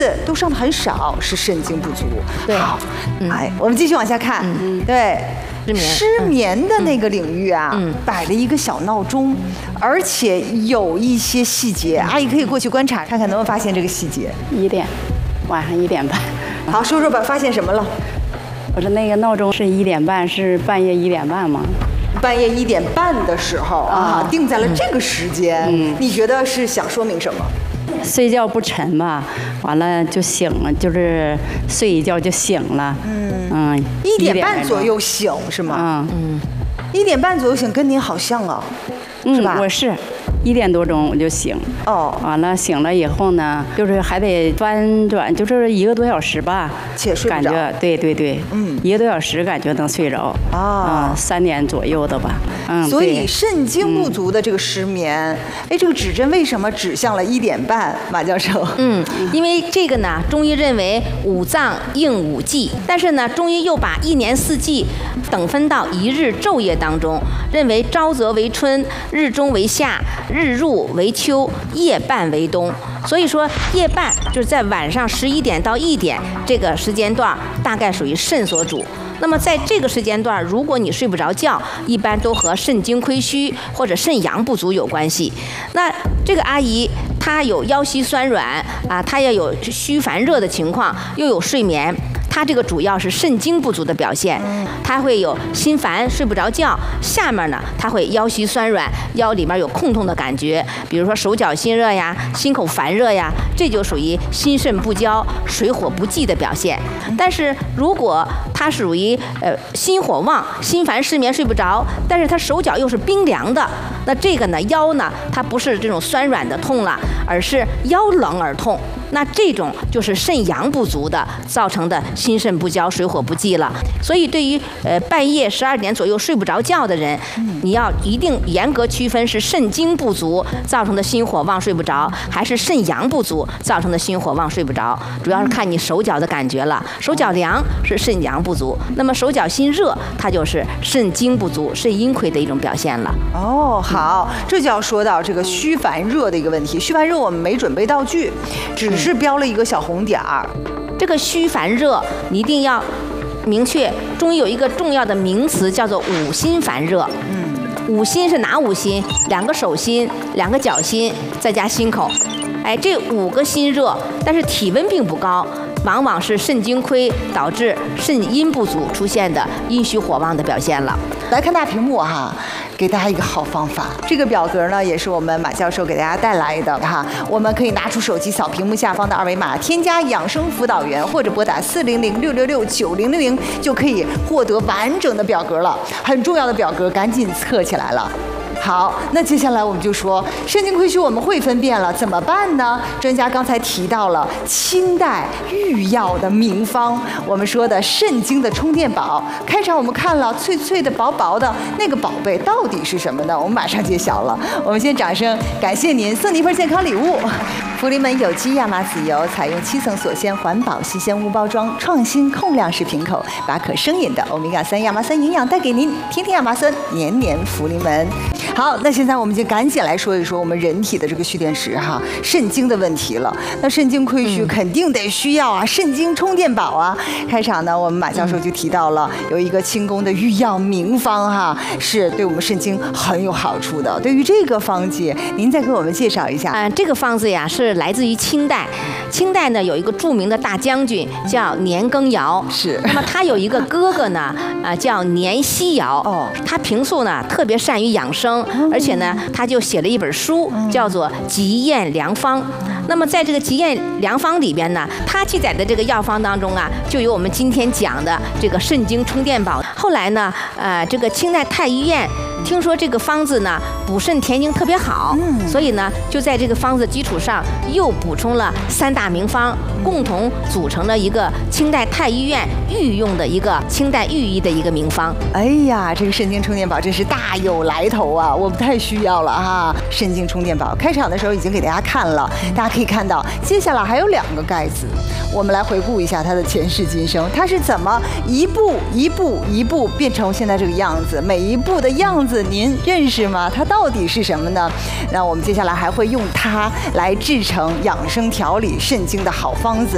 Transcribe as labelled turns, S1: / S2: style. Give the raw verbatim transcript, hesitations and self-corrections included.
S1: 都上的很少，是肾精不足。
S2: 对，
S1: 好，
S2: 嗯、
S1: 哎，我们继续往下看。嗯、对，
S2: 失眠
S1: 失眠的那个领域啊，
S2: 嗯、
S1: 摆了一个小闹钟，而且有一些细节，阿姨可以过去观察，看看能不能发现这个细节。
S3: 一点，晚上一点半。
S1: 好，说说吧，发现什么了？
S3: 我说那个闹钟是一点半，是半夜一点半吗？
S1: 半夜一点半的时候啊，定在了这个时间。嗯，你觉得是想说明什么？
S3: 睡觉不沉吧，完了就醒了，就是睡一觉就醒了。嗯嗯，
S1: 一点半左右醒是吗？
S3: 嗯嗯，
S1: 一点半左右醒，跟您好像啊，是吧？
S3: 嗯，我是。一点多钟我就醒，
S1: 哦，
S3: 完了醒了以后呢，就是还得翻转，就是一个多小时吧，
S1: 且睡不着，
S3: 感觉对对对，嗯，一个多小时感觉能睡着，啊，三点左右的吧，嗯，
S1: 所以肾精不足的这个失眠，哎，这个指针为什么指向了一点半？马教授，
S2: 嗯，因为这个呢，中医认为五脏应五季，但是呢，中医又把一年四季等分到一日昼夜当中，认为朝则为春，日中为夏。日入为秋，夜半为冬。所以说，夜半就是在晚上十一点到一点这个时间段，大概属于肾所主。那么在这个时间段，如果你睡不着觉，一般都和肾精亏虚或者肾阳不足有关系。那这个阿姨她有腰膝酸软啊，她也有虚烦热的情况，又有睡眠。它这个主要是肾精不足的表现，它会有心烦、睡不着觉。下面呢，它会腰膝酸软，腰里面有痛痛的感觉，比如说手脚心热呀、心口烦热呀，这就属于心肾不交、水火不济的表现。但是如果它属于呃心火旺、心烦失眠睡不着，但是它手脚又是冰凉的，那这个呢腰呢，它不是这种酸软的痛了，而是腰冷而痛。那这种就是肾阳不足的造成的心肾不交、水火不济了。所以对于呃半夜十二点左右睡不着觉的人，你要一定严格区分是肾精不足造成的心火旺睡不着，还是肾阳不足造成的心火旺睡不着。主要是看你手脚的感觉了，手脚凉是肾阳不足，那么手脚心热它就是肾精不足、肾阴亏的一种表现了。
S1: 哦，好，这就要说到这个虚烦热的一个问题。虚烦热我们没准备道具，只是是标了一个小红点儿。
S2: 这个虚烦热，你一定要明确。中医有一个重要的名词叫做五心烦热。嗯，五心是哪五心？两个手心，两个脚心，再加心口。哎，这五个心热，但是体温并不高，往往是肾精亏导致肾阴不足出现的阴虚火旺的表现了。
S1: 来看大屏幕哈。给大家一个好方法，这个表格呢也是我们马教授给大家带来的哈，我们可以拿出手机扫屏幕下方的二维码，添加养生辅导员或者拨打四零零六六六九零零零，就可以获得完整的表格了。很重要的表格，赶紧测起来了。好，那接下来我们就说肾精亏虚我们会分辨了，怎么办呢？专家刚才提到了清代御药的名方，我们说的肾精的充电宝。开场我们看了脆脆的薄薄的那个宝贝到底是什么呢？我们马上揭晓了。我们先掌声感谢您，送您一份健康礼物。福临门有机亚麻籽油采用七层锁鲜环保细纤物包装，创新控量式瓶口，把可生饮的欧米伽三亚麻酸营养带给您，天天亚麻酸，年年福临门。好，那现在我们就赶紧来说一说我们人体的这个蓄电池哈，肾精的问题了。那肾精亏虚肯定得需要啊，肾精充电宝啊。开场呢，我们马教授就提到了有一个清宫的御药名方哈，是对我们肾精很有好处的。对于这个方剂，您再给我们介绍一下。
S2: 嗯、呃，这个方子呀是来自于清代，清代呢有一个著名的大将军叫年羹尧，
S1: 是。
S2: 那么他有一个哥哥呢，啊、呃、叫年希尧。哦。他平素呢特别善于养生。而且呢，他就写了一本书，叫做《极验良方》。那么在这个《极验良方》里边呢，他记载的这个药方当中啊，就有我们今天讲的这个肾精充电宝。后来呢，呃，这个清代太医院听说这个方子呢补肾填精特别好，所以呢就在这个方子基础上又补充了三大名方，共同组成了一个清代太医院御用的一个清代御医的一个名方。
S1: 哎呀，这个肾精充电宝真是大有来头啊！我们太需要了哈！肾精充电宝开场的时候已经给大家看了，大家可以看到，接下来还有两个盖子，我们来回顾一下它的前世今生，它是怎么一步一步一步变成现在这个样子？每一步的样子您认识吗？它到底是什么呢？那我们接下来还会用它来制成养生调理肾精的好方子。